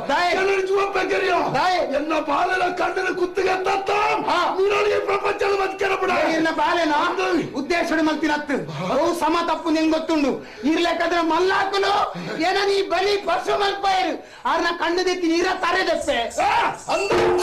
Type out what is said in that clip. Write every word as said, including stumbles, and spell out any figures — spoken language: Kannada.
ಎನ್ನ ಬಾಲೆನ ಕಣ್ಣಿನ ಕುತ್ತಿಗೆ ತತ್ತ ಪ್ರಪಂಚದ ಬದುಕೇನಬಿಡ ಎನ್ನ ಬಾಲೆನ ಉದ್ದೇಶ ಮಲ್ತಿನತ್ತು ಅವು ಸಮ ತಪ್ಪು ನಿಂಗೆ ಗೊತ್ತುಂಡು ಇರ್ಲೇಕಾದ್ರೆ ಮಲ್ಲಾಕಲು ಏನ ನೀ ಬಲಿ ಪಶು ಮಲ್ಪಾಯರು ಅವ್ರನ್ನ ಕಣ್ಣು ದಿತ್ತಿ ನೀರ ತರೆ ದಪ್ಪೆ